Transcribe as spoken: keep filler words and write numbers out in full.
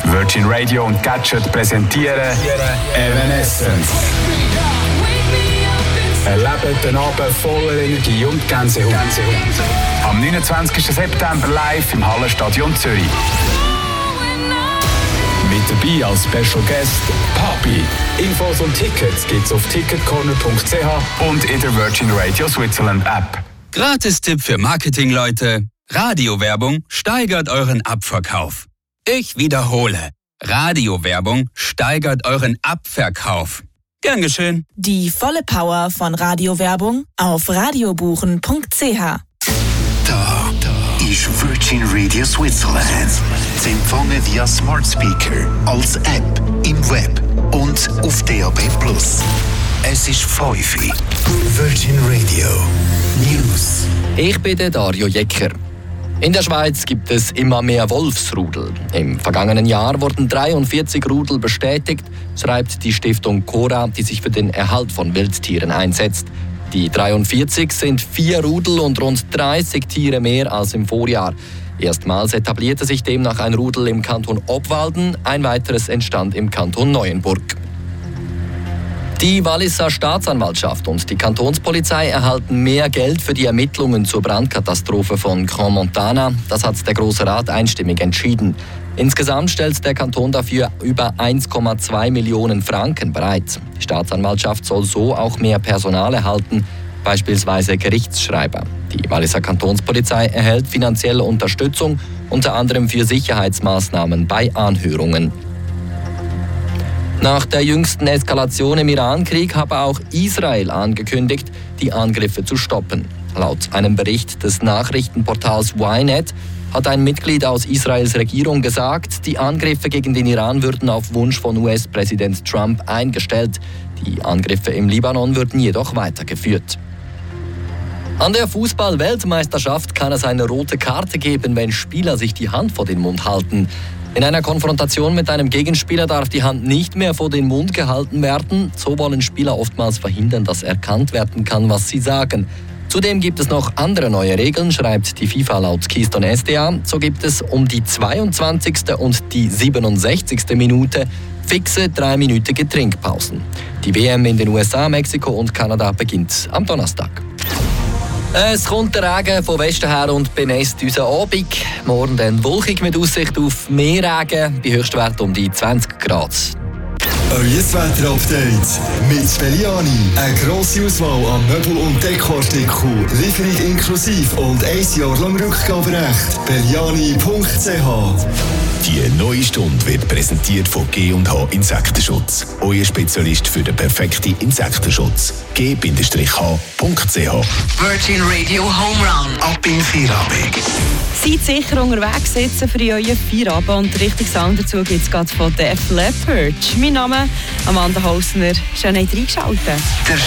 Virgin Radio und Gadget präsentieren Evanescence. Erlebt den Abend voller Energie und Gänsehaut. Am neunundzwanzigsten September live im Hallenstadion Zürich. Mit dabei als Special Guest Papi. Infos und Tickets gibt's auf ticketcorner punkt c h und in der Virgin Radio Switzerland App. Gratis-Tipp für Marketingleute: Radiowerbung steigert euren Abverkauf. Ich wiederhole: Radiowerbung steigert euren Abverkauf. Gern geschehen. Die volle Power von Radiowerbung auf radiobuchen punkt c h. Da, da ist Virgin Radio Switzerland. Sie empfangen via Smart Speaker, als App, im Web und auf D A B plus. Es ist fünf Uhr. Virgin Radio News. Ich bin der Dario Jecker. In der Schweiz gibt es immer mehr Wolfsrudel. Im vergangenen Jahr wurden dreiundvierzig Rudel bestätigt, schreibt die Stiftung Cora, die sich für den Erhalt von Wildtieren einsetzt. Die dreiundvierzig sind vier Rudel und rund dreißig Tiere mehr als im Vorjahr. Erstmals etablierte sich demnach ein Rudel im Kanton Obwalden, ein weiteres entstand im Kanton Neuenburg. Die Walliser Staatsanwaltschaft und die Kantonspolizei erhalten mehr Geld für die Ermittlungen zur Brandkatastrophe von Grand Montana. Das hat der Grosse Rat einstimmig entschieden. Insgesamt stellt der Kanton dafür über eins Komma zwei Millionen Franken bereit. Die Staatsanwaltschaft soll so auch mehr Personal erhalten, beispielsweise Gerichtsschreiber. Die Walliser Kantonspolizei erhält finanzielle Unterstützung, unter anderem für Sicherheitsmaßnahmen bei Anhörungen. Nach der jüngsten Eskalation im Iran-Krieg habe auch Israel angekündigt, die Angriffe zu stoppen. Laut einem Bericht des Nachrichtenportals Ynet hat ein Mitglied aus Israels Regierung gesagt, die Angriffe gegen den Iran würden auf Wunsch von U S-Präsident Trump eingestellt. Die Angriffe im Libanon würden jedoch weitergeführt. An der Fußball-Weltmeisterschaft kann es eine rote Karte geben, wenn Spieler sich die Hand vor den Mund halten. In einer Konfrontation mit einem Gegenspieler darf die Hand nicht mehr vor den Mund gehalten werden. So wollen Spieler oftmals verhindern, dass erkannt werden kann, was sie sagen. Zudem gibt es noch andere neue Regeln, schreibt die FIFA laut Keystone S D A. So gibt es um die zweiundzwanzigste und die siebenundsechzigste Minute fixe dreiminütige Trinkpausen. Die W M in den U S A, Mexiko und Kanada beginnt am Donnerstag. Es kommt der Regen von Westen her und benässt unseren Abend. Morgen dann wolkig mit Aussicht auf mehr Regen, bei Höchstwert um die zwanzig Grad. Euer Wetter-Update mit Belliani. Eine grosse Auswahl an Möbel- und Dekoartikeln. Lieferung inklusive und ein Jahr lang Rückgaberecht. Belliani punkt c h. Die neue Stunde wird präsentiert von G und H Insektenschutz. Euer Spezialist für den perfekten Insektenschutz. G H punkt c h. Virgin Radio Home Run. Ab in Feierabend. Seid sicher unterwegs sitzen für euren Feierabend. Und richtig Song dazu gibt es gerade von Def Leppard. Mein Name ist Amanda Hausner. Schön, dass ihr eingeschaltet. Der